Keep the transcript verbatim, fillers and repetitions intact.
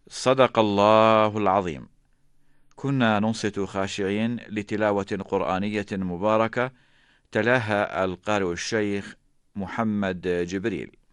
صدق الله العظيم. كنا ننصت خاشعين لتلاوة قرآنية مباركة تلاها القارئ الشيخ محمد جبريل.